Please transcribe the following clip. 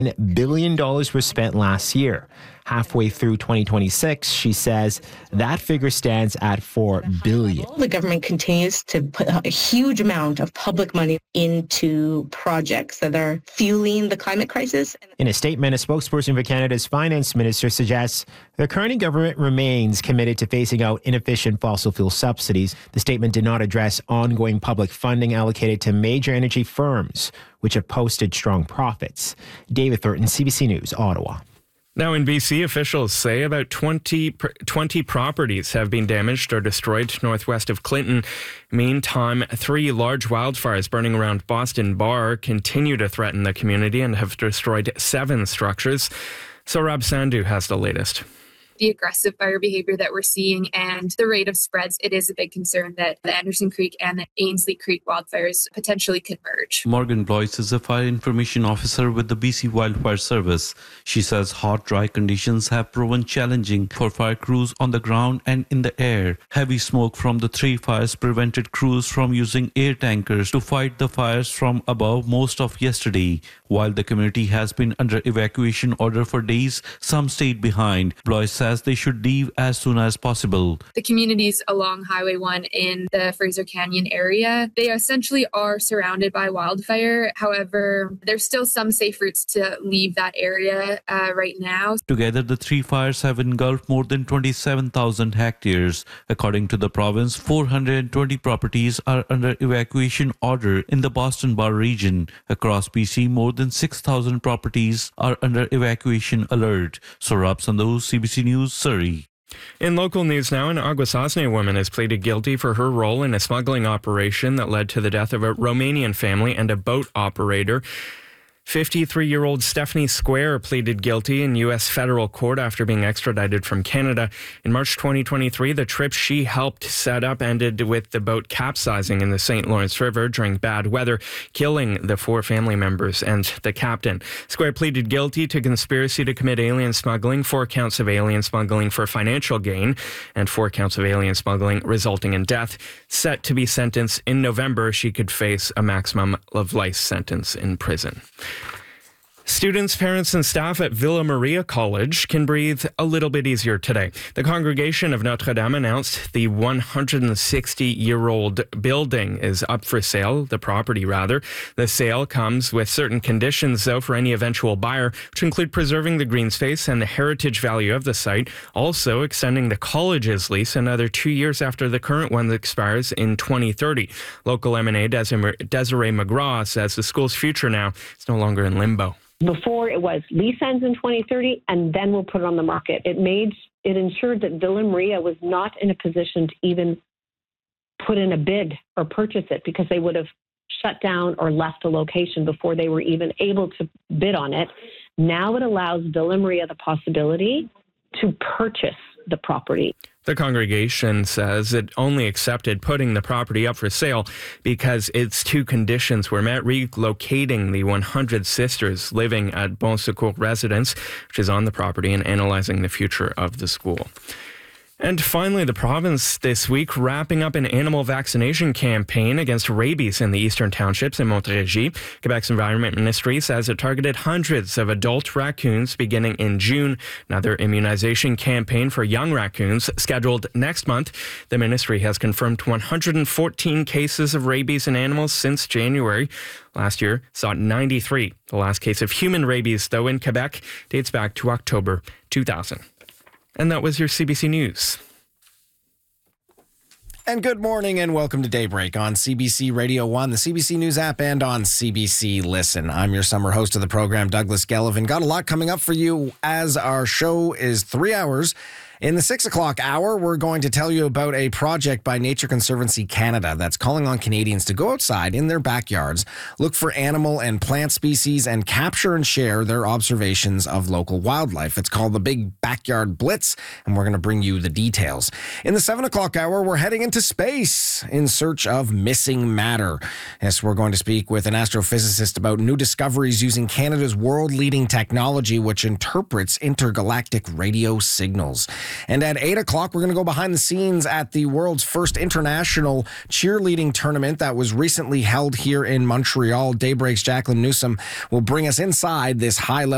billion were spent last year. Halfway through 2026, she says that figure stands at $4 billion. The government continues to put a huge amount of public money into projects that are fueling the climate crisis. In a statement, a spokesperson for Canada's finance minister suggests the current government remains committed to phasing out inefficient fossil fuel subsidies. The statement did not address ongoing public funding allocated to major energy firms, which have posted strong profits. David Thornton, CBC News, Ottawa. Now in BC, officials say about 20 properties have been damaged or destroyed northwest of Clinton. Meantime, 3 large wildfires burning around Boston Bar continue to threaten the community and have destroyed 7 structures. Saurabh Sandhu has the latest. The aggressive fire behavior that we're seeing and the rate of spreads, it is a big concern that the Anderson Creek and the Ainslie Creek wildfires potentially could merge. Morgan Blois is a fire information officer with the BC Wildfire Service. She says hot, dry conditions have proven challenging for fire crews on the ground and in the air. Heavy smoke from the 3 fires prevented crews from using air tankers to fight the fires from above most of yesterday. While the community has been under evacuation order for days, some stayed behind. Blois says they should leave as soon as possible. The communities along Highway 1 in the Fraser Canyon area, they essentially are surrounded by wildfire. However, there's still some safe routes to leave that area right now. Together, the 3 fires have engulfed more than 27,000 hectares. According to the province, 420 properties are under evacuation order in the Boston Bar region. Across BC, more than 6,000 properties are under evacuation alert. Saurabh Sandhu, CBC News, Surrey. In local news now, an Aguasasne woman has pleaded guilty for her role in a smuggling operation that led to the death of a Romanian family and a boat operator. 53-year-old Stephanie Square pleaded guilty in U.S. federal court after being extradited from Canada. In March 2023, the trip she helped set up ended with the boat capsizing in the St. Lawrence River during bad weather, killing the 4 family members and the captain. Square pleaded guilty to conspiracy to commit alien smuggling, 4 counts of alien smuggling for financial gain, and 4 counts of alien smuggling resulting in death. Set to be sentenced in November, she could face a maximum of life sentence in prison. Students, parents, and staff at Villa Maria College can breathe a little bit easier today. The Congregation of Notre Dame announced the 160-year-old building is up for sale, the property rather. The sale comes with certain conditions, though, for any eventual buyer, which include preserving the green space and the heritage value of the site, also extending the college's lease another 2 years after the current one expires in 2030. Local MNA Desiree McGraw says the school's future now is no longer in limbo. Before it was lease ends in 2030 and then we'll put it on the market. It ensured that Villa Maria was not in a position to even put in a bid or purchase it because they would have shut down or left a location before they were even able to bid on it. Now it allows Villa Maria the possibility to purchase the property. The congregation says it only accepted putting the property up for sale because its 2 conditions were met: relocating the 100 sisters living at Bon Secours residence, which is on the property, and analyzing the future of the school. And finally, the province this week wrapping up an animal vaccination campaign against rabies in the eastern townships in Montérégie. Quebec's Environment Ministry says it targeted hundreds of adult raccoons beginning in June. Another immunization campaign for young raccoons scheduled next month. The ministry has confirmed 114 cases of rabies in animals since January. Last year saw 93. The last case of human rabies, though, in Quebec dates back to October 2000. And that was your CBC News. And good morning and welcome to Daybreak on CBC Radio 1, the CBC News app, and on CBC Listen. I'm your summer host of the program, Douglas Gellivan. Got a lot coming up for you as our show is 3 hours. In the 6 o'clock hour, we're going to tell you about a project by Nature Conservancy Canada that's calling on Canadians to go outside in their backyards, look for animal and plant species, and capture and share their observations of local wildlife. It's called the Big Backyard Blitz, and we're going to bring you the details. In the 7 o'clock hour, we're heading into space in search of missing matter. Yes, we're going to speak with an astrophysicist about new discoveries using Canada's world-leading technology, which interprets intergalactic radio signals. And at 8 o'clock, we're going to go behind the scenes at the world's first international cheerleading tournament that was recently held here in Montreal. Daybreak's Jacqueline Newsom will bring us inside this high-level